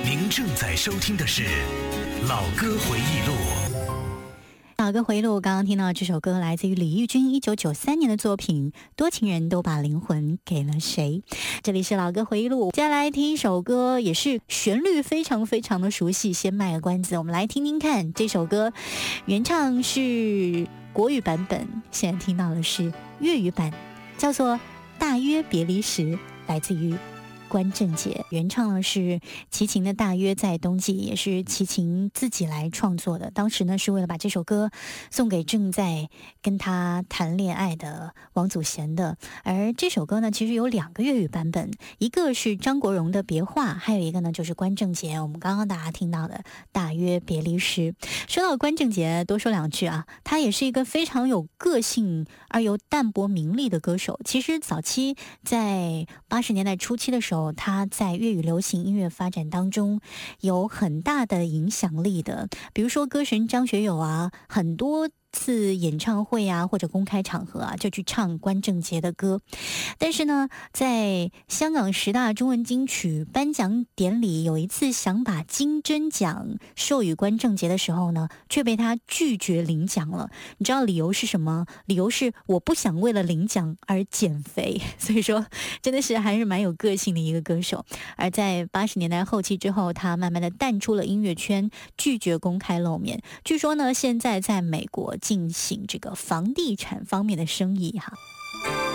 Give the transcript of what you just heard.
您正在收听的是《老歌回忆录》。 老歌回忆录，刚刚听到这首歌来自于李翊君1993年的作品《多情人都把灵魂给了谁》。这里是老歌回忆录，接下来听一首歌，也是旋律非常非常的熟悉。先卖个关子，我们来听听看这首歌，原唱是国语版本，现在听到的是粤语版，叫做《大约别离时》，来自于关正杰，原唱呢是齐秦的《大约在冬季》，也是齐秦自己来创作的。当时呢是为了把这首歌送给正在跟他谈恋爱的王祖贤的。而这首歌呢其实有2个粤语版本，一个是张国荣的《别话》，还有一个呢就是关正杰我们刚刚大家听到的《大约别离时》。说到关正杰，多说2句啊，他也是一个非常有个性而又淡泊名利的歌手。其实早期在80年代初期的时候，他在粤语流行音乐发展当中有很大的影响力的，比如说歌神张学友啊，很多次演唱会啊或者公开场合啊就去唱关正杰的歌。但是呢，在香港10大中文金曲颁奖典礼有一次想把金针奖授予关正杰的时候呢，却被他拒绝领奖了。你知道理由是什么？理由是我不想为了领奖而减肥。所以说真的是还是蛮有个性的一个歌手。而在80年代后期之后，他慢慢的淡出了音乐圈，拒绝公开露面。据说呢，现在在美国进行这个房地产方面的生意哈。